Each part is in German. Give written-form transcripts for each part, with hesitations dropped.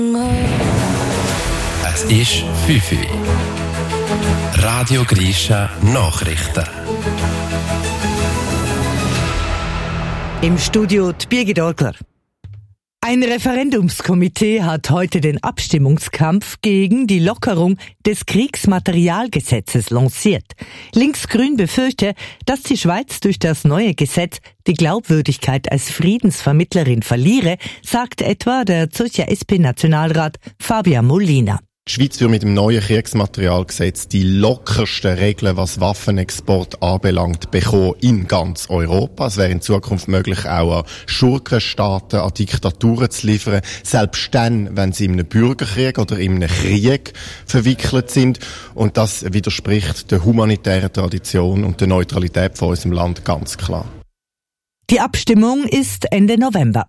Es ist 5 Uhr. Radio Grisha Nachrichten. Im Studio die Birgit Orgler. Ein Referendumskomitee hat heute den Abstimmungskampf gegen die Lockerung des Kriegsmaterialgesetzes lanciert. Linksgrün befürchtet, dass die Schweiz durch das neue Gesetz die Glaubwürdigkeit als Friedensvermittlerin verliere, sagt etwa der Zürcher SP-Nationalrat Fabian Molina. Die Schweiz wird mit dem neuen Kriegsmaterialgesetz die lockersten Regeln, was Waffenexport anbelangt, bekommen in ganz Europa. Es wäre in Zukunft möglich, auch an Schurkenstaaten, an Diktaturen zu liefern, selbst dann, wenn sie in einem Bürgerkrieg oder in einem Krieg verwickelt sind. Und das widerspricht der humanitären Tradition und der Neutralität von unserem Land ganz klar. Die Abstimmung ist Ende November.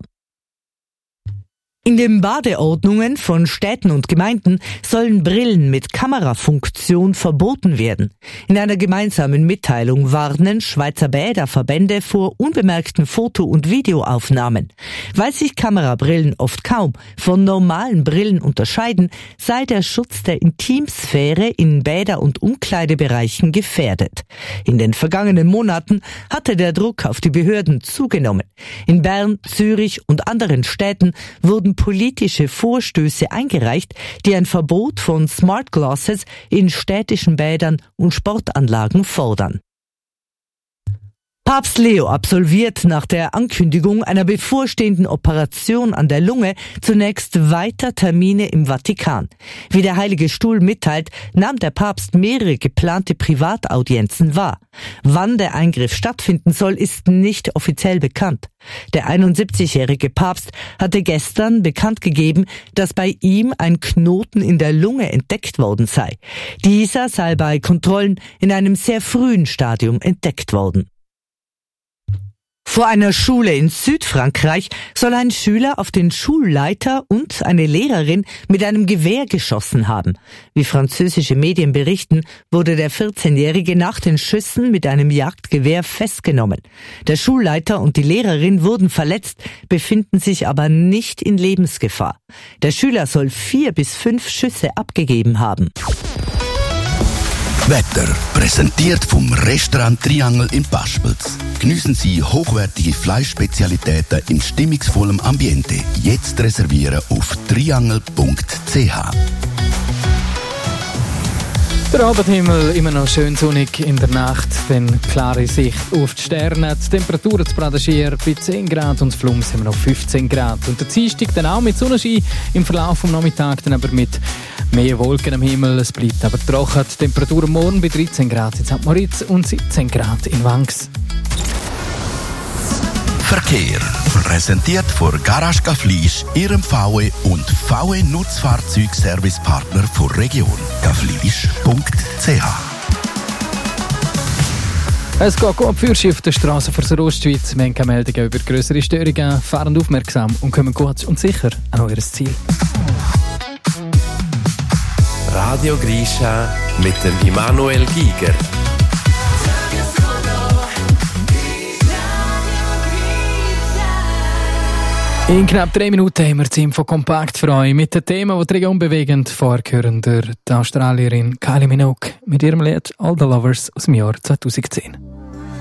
In den Badeordnungen von Städten und Gemeinden sollen Brillen mit Kamerafunktion verboten werden. In einer gemeinsamen Mitteilung warnen Schweizer Bäderverbände vor unbemerkten Foto- und Videoaufnahmen. Weil sich Kamerabrillen oft kaum von normalen Brillen unterscheiden, sei der Schutz der Intimsphäre in Bäder- und Umkleidebereichen gefährdet. In den vergangenen Monaten hatte der Druck auf die Behörden zugenommen. In Bern, Zürich und anderen Städten wurden politische Vorstöße eingereicht, die ein Verbot von Smart Glasses in städtischen Bädern und Sportanlagen fordern. Papst Leo absolviert nach der Ankündigung einer bevorstehenden Operation an der Lunge zunächst weiter Termine im Vatikan. Wie der Heilige Stuhl mitteilt, nahm der Papst mehrere geplante Privataudienzen wahr. Wann der Eingriff stattfinden soll, ist nicht offiziell bekannt. Der 71-jährige Papst hatte gestern bekannt gegeben, dass bei ihm ein Knoten in der Lunge entdeckt worden sei. Dieser sei bei Kontrollen in einem sehr frühen Stadium entdeckt worden. Vor einer Schule in Südfrankreich soll ein Schüler auf den Schulleiter und eine Lehrerin mit einem Gewehr geschossen haben. Wie französische Medien berichten, wurde der 14-Jährige nach den Schüssen mit einem Jagdgewehr festgenommen. Der Schulleiter und die Lehrerin wurden verletzt, befinden sich aber nicht in Lebensgefahr. Der Schüler soll 4 bis 5 Schüsse abgegeben haben. Wetter präsentiert vom Restaurant Triangel in Paspels. Geniessen Sie hochwertige Fleischspezialitäten in stimmungsvollem Ambiente. Jetzt reservieren auf triangel.ch. Der Abendhimmel immer noch schön sonnig, in der Nacht dann klare Sicht auf die Sterne. Die Temperaturen zu Bradenschier bei 10 Grad und Flums haben wir noch 15 Grad. Und der Dienstag dann auch mit Sonnenschein, im Verlauf des Nachmittags dann aber mit mehr Wolken am Himmel. Es bleibt aber trocken. Die Temperaturen morgen bei 13 Grad in St. Moritz und 17 Grad in Wangs. Verkehr. Präsentiert von Garage Gaflisch, Ihrem VW und VW Nutzfahrzeugservicepartner der Region. gaflisch.ch. Es geht gut für Sie auf der Straße vor der Ostschweiz. Wir haben keine Meldungen über grössere Störungen. Fahren aufmerksam und kommen gut und sicher an euer Ziel. Radio Grisha mit dem Immanuel Giger. In knapp 3 Minuten haben wir das Info kompakt für euch mit dem Thema, das die Region bewegend vorgehört. Die Australierin Kylie Minogue mit ihrem Lied All the Lovers aus dem Jahr 2010.